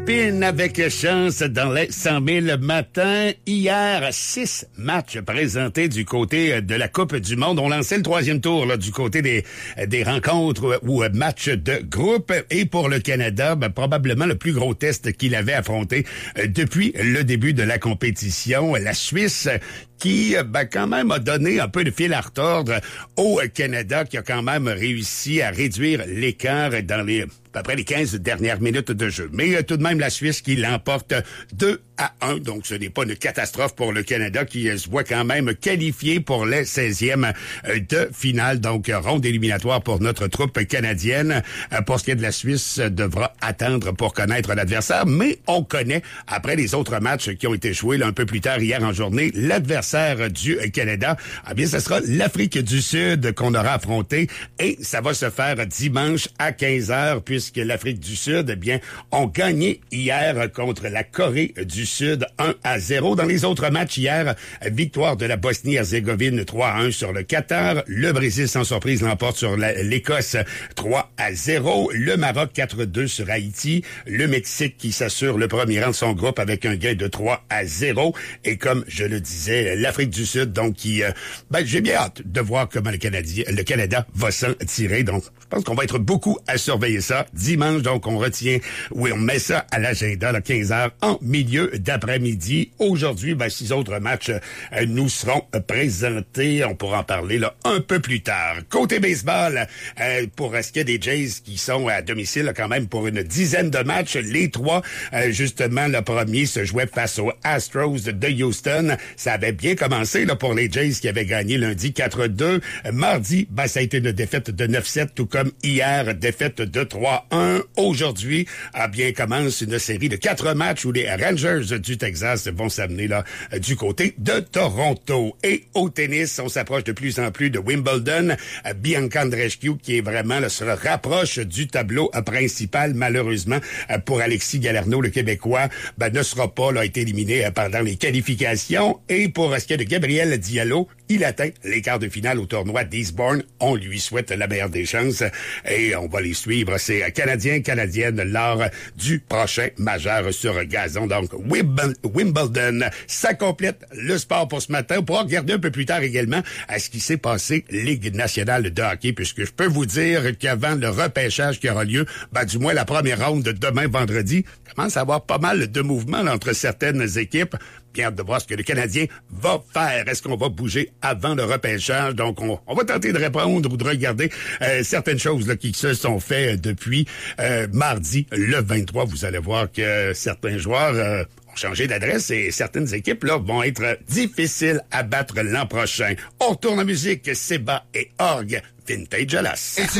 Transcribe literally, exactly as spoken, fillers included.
Pin avec chance dans les cent mille matins. Hier, six matchs présentés du côté de la Coupe du Monde. On lançait le troisième tour là, du côté des, des rencontres ou matchs de groupe. Et pour le Canada, ben, probablement le plus gros test qu'il avait affronté euh, depuis le début de la compétition. La Suisse qui, ben, quand même a donné un peu de fil à retordre au Canada, qui a quand même réussi à réduire l'écart dans les à peu près les quinze dernières minutes de jeu. Mais euh, tout de même, la Suisse qui l'emporte deux à un. Donc, ce n'est pas une catastrophe pour le Canada qui euh, se voit quand même qualifié pour les seizièmes euh, de finale. Donc, euh, ronde éliminatoire pour notre troupe canadienne. Euh, pour ce qui est de la Suisse, euh, devra attendre pour connaître l'adversaire. Mais on connaît, après les autres matchs qui ont été joués là, un peu plus tard hier en journée, l'adversaire du Canada. Eh bien, ce sera l'Afrique du Sud qu'on aura affronté. Et ça va se faire dimanche à quinze heures, puisque que l'Afrique du Sud, eh bien, ont gagné hier contre la Corée du Sud un à zéro. Dans les autres matchs hier, victoire de la Bosnie-Herzégovine trois à un sur le Qatar. Le Brésil, sans surprise, l'emporte sur la, l'Écosse trois à zéro. Le Maroc quatre deux sur Haïti. Le Mexique qui s'assure le premier rang de son groupe avec un gain de trois à zéro. Et comme je le disais, l'Afrique du Sud, donc, qui, euh, ben, j'ai bien hâte de voir comment le Canadien, le Canada va s'en tirer. Donc, je pense qu'on va être beaucoup à surveiller ça. Dimanche, donc, on retient, oui, on met ça à l'agenda, là, quinze heures, en milieu d'après-midi. Aujourd'hui, ben, six autres matchs euh, nous seront euh, présentés. On pourra en parler, là, un peu plus tard. Côté baseball, euh, pour ce qui est des Jays qui sont à domicile, là, quand même, pour une dizaine de matchs, les trois, euh, justement, le premier se jouait face aux Astros de Houston. Ça avait bien commencé, là, pour les Jays qui avaient gagné lundi quatre deux. Mardi, ben, ça a été une défaite de neuf sept, tout comme hier, défaite de trois un. Aujourd'hui, ah bien, commence une série de quatre matchs où les Rangers du Texas vont s'amener là du côté de Toronto. Et au tennis, on s'approche de plus en plus de Wimbledon. Bianca Andreescu, qui est vraiment là, se rapproche du tableau principal. Malheureusement, pour Alexis Galarneau, le Québécois, ben, ne sera pas là, été éliminé pendant les qualifications. Et pour ce qui est de Gabriel Diallo, il atteint les quarts de finale au tournoi d'Eastbourne. On lui souhaite la meilleure des chances et on va les suivre. C'est Canadiens, Canadiennes lors du prochain majeur sur gazon. Donc, Wimbledon, ça complète le sport pour ce matin. On pourra regarder un peu plus tard également à ce qui s'est passé Ligue nationale de hockey, puisque je peux vous dire qu'avant le repêchage qui aura lieu, ben, du moins la première ronde de demain vendredi, commence à avoir pas mal de mouvements là, entre certaines équipes. Bien hâte de voir ce que le Canadien va faire. Est-ce qu'on va bouger avant le repêchage? Donc, on, on va tenter de répondre ou de regarder euh, certaines choses là, qui se sont faites depuis euh, mardi, le vingt-trois. Vous allez voir que certains joueurs euh, ont changé d'adresse et certaines équipes là vont être difficiles à battre l'an prochain. On retourne en musique, Seba et Org, Vintage Alas.